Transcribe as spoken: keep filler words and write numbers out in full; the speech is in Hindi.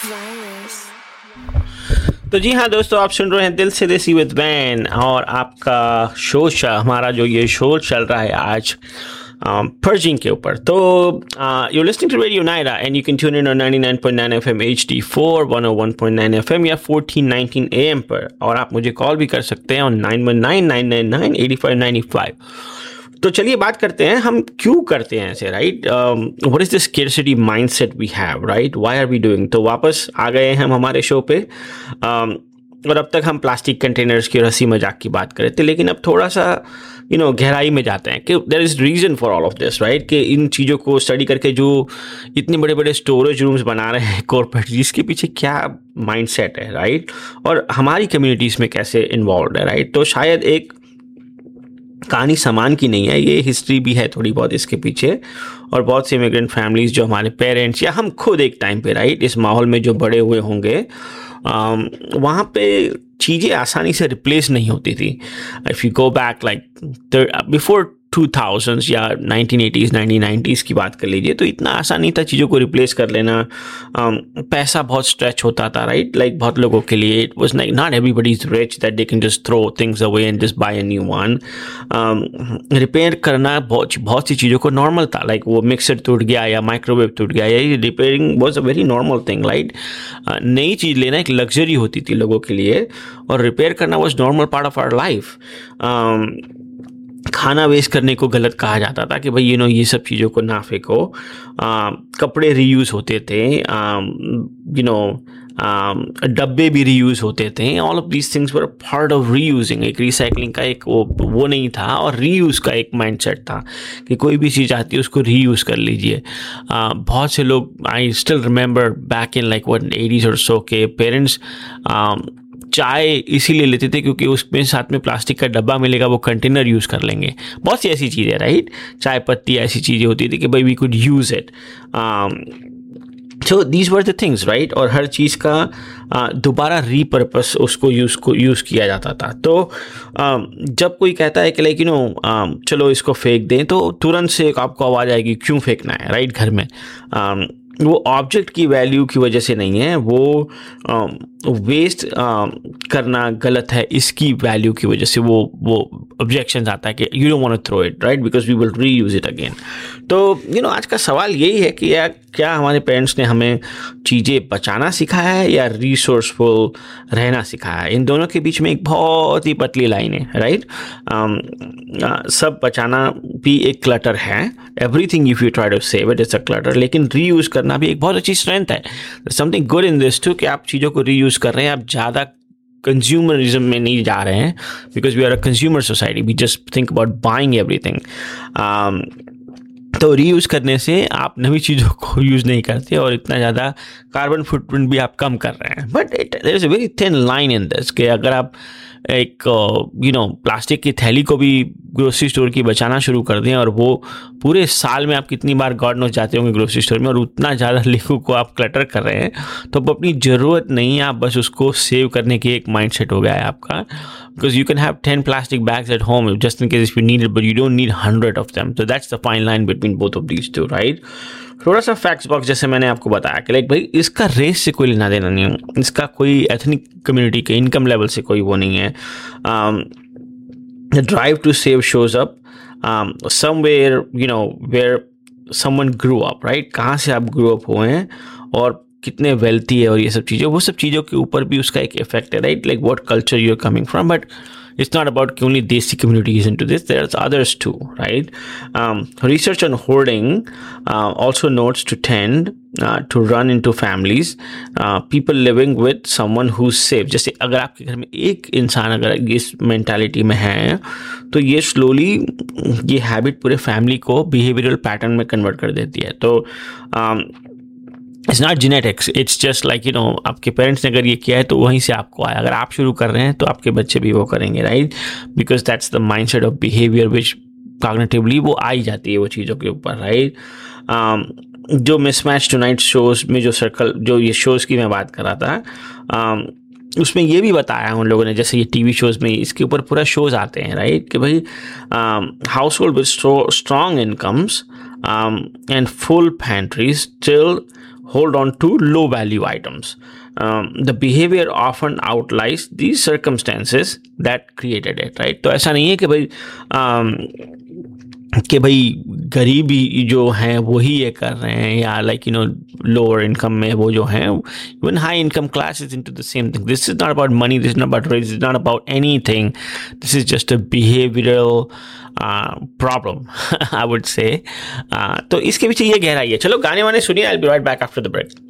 तो जी हाँ दोस्तों, आप सुन रहे हैं दिल से देसी विद वैन, और आपका शो हमारा जो ये शो चल रहा है आज पर्जिंग के ऊपर। तो you listening to radio Naira and you can tune in on ninety nine point nine FM H D four, one O one point nine FM या फोर्टीन नाइनटीन एएम पर, और आप मुझे कॉल भी कर सकते हैं on nine one nine nine nine nine eight five nine five. तो चलिए बात करते हैं, हम क्यों करते हैं ऐसे, right? What is the scarcity mindset we have, right? Why are we doing? तो वापस आ गए हैं हम हमारे शो पे, um, और अब तक हम प्लास्टिक कंटेनर्स की और हंसी मजाक की बात कर रहे थे, लेकिन अब थोड़ा सा यू नो गहराई में जाते हैं कि there is reason for all of this, right? कि इन चीज़ों को स्टडी करके जो इतने बड़े बड़े स्टोरेज रूम्स बना रहे हैं कॉर्पोरेट, जिसके पीछे क्या माइंडसेट है, राइट? और हमारी कम्युनिटीज़ में कैसे इन्वॉल्व है, राइट? तो शायद एक कहानी सामान की नहीं है, ये हिस्ट्री भी है थोड़ी बहुत इसके पीछे, और बहुत सी इमिग्रेंट फैमिलीज जो हमारे पेरेंट्स या हम खुद एक टाइम पे, राइट, इस माहौल में जो बड़े हुए होंगे, वहाँ पे चीज़ें आसानी से रिप्लेस नहीं होती थी। If you go back like before two thousands या नाइनटीन एटीज़ नाइनटीन नाइंटीज़ की बात कर लीजिए, तो इतना आसान नहीं था चीज़ों को रिप्लेस कर लेना। um, पैसा बहुत स्ट्रेच होता था, राइट? लाइक बहुत लोगों के लिए it was like not everybody is rich that they can just throw things away and just by a new one. Repair करना बहुत बहुत सी चीज़ों को नॉर्मल था, लाइक वो मिक्सर टूट गया या माइक्रोवेव टूट गया, या repairing was a very normal thing, right? नई चीज़ लेना एक लग्जरी होती थी लोगों के लिए, और रिपेयर करना was normal part of our life. खाना वेस्ट करने को गलत कहा जाता था कि भाई यू नो ये सब चीज़ों को ना फेंको। आ, कपड़े रीयूज़ होते थे, यू नो डब्बे भी रीयूज़ होते थे। All of these things were part of reusing. एक रिसाइकलिंग का एक वो वो नहीं था, और रीयूज़ का एक माइंडसेट था कि कोई भी चीज़ आती है उसको रीयूज़ कर लीजिए। आ, बहुत से लोग, I still remember back in like one eighties और सो, के पेरेंट्स चाय इसीलिए लेते थे क्योंकि उसमें साथ में प्लास्टिक का डब्बा मिलेगा, वो कंटेनर यूज़ कर लेंगे। बहुत सी ऐसी चीज़ें, राइट? चाय पत्ती ऐसी चीज़ें होती थी कि भाई we could use it. So these were the things, right? और हर चीज़ का uh, दोबारा रीपर्पस उसको यूज़ को यूज़ किया जाता था। तो uh, जब कोई कहता है कि लाइक यू नो चलो इसको फेंक दें, तो तुरंत से आपको आवाज़ आएगी क्यों फेंकना है, राइट? घर में uh, वो ऑब्जेक्ट की वैल्यू की वजह से नहीं है, वो वेस्ट करना गलत है इसकी वैल्यू की वजह से वो वो ऑब्जेक्शन आता है कि you don't want to throw it, right? Because we will reuse it again. तो यू नो आज का सवाल यही है कि या क्या हमारे पेरेंट्स ने हमें चीज़ें बचाना सिखाया है या रिसोर्सफुल रहना सिखाया है? इन दोनों के बीच में एक बहुत ही पतली लाइन है, राइट? सब बचाना भी एक क्लटर है, everything if you try to save it is a clutter, लेकिन रीयूज करना भी एक बहुत अच्छी स्ट्रेंथ है। Something good in this to कि आप चीज़ों को रीयूज कर रहे हैं, आप ज़्यादा कंज्यूमरिज्म में नहीं जा रहे हैं, because we are a consumer society, we just think about buying everything. तो रीयूज़ करने से आप नई चीज़ों को यूज़ नहीं करते और इतना ज़्यादा कार्बन फुटप्रिंट भी आप कम कर रहे हैं। But it there is a very thin line in this कि अगर आप एक यू नो प्लास्टिक की थैली को भी ग्रोसरी स्टोर की बचाना शुरू कर दें, और वो पूरे साल में आप कितनी बार गॉड नोस जाते होंगे ग्रोसरी स्टोर में, और उतना ज़्यादा लिक्विड को आप क्लटर कर रहे हैं, तो अब अपनी ज़रूरत नहीं है, आप बस उसको सेव करने की एक माइंडसेट हो गया है आपका। Because you can have ten plastic bags at home just in case if you need it, but you don't need hundred of them. तो that's the fine line between both of these two, right? थोड़ा सा फैक्ट्स बॉक्स, जैसे मैंने आपको बताया कि लाइक भाई इसका रेस से कोई लेना देना नहीं है, इसका कोई एथनिक कम्युनिटी के इनकम लेवल से कोई वो नहीं है। The drive to save shows up somewhere you know where someone grow up, right? कहाँ से आप ग्रो अप हुए हैं और कितने वेल्थी है, और ये सब चीज़ें, वो सब चीज़ों के ऊपर भी उसका एक इफेक्ट है, right? Like what culture you are coming from. But it's not about only Desi communities into this, there's others too, right? Um, research on hoarding uh, also notes to tend uh, to run into families, uh, people living with someone who's safe. जैसे अगर आपके घर में एक इंसान अगर इस मेंटालिटी में है, तो ये स्लोली ये हैबिट पूरे फैमिली को बिहेवियरल पैटर्न में कन्वर्ट कर देती है। तो um, it's not genetics, it's just like you know आपके पेरेंट्स ने अगर ये किया है तो वहीं से आपको आया, अगर आप शुरू कर रहे हैं तो आपके बच्चे भी वो करेंगे, right? Because that's the mindset of behaviour which cognitively वो आई जाती है वो चीज़ों के ऊपर, राइट? um, जो मिसमैच टुनाइट शोज़ में जो सर्कल जो ये शोज़ की मैं बात कर रहा था, um, उसमें ये भी बताया उन लोगों ने, जैसे ये टीवी शोज़ में इसके ऊपर पूरा शोज़ आते हैं, राइट? कि भाई house hold with strong incomes and full पैंट्रीज still hold on to low value items. Um, the behavior often outlies these circumstances that created it, right? तो ऐसा नहीं है कि भाई um, कि भाई गरीबी जो हैं वही ये कर रहे हैं, या like you know lower income में वो जो हैं, even high income class is into the same thing. This is not about money, this is not about race, this is not about anything. This is just a behavioural problem, I would say. तो इसके पीछे ये गहराई है. चलो गाने वाने सुनिए. I will be right back after the break.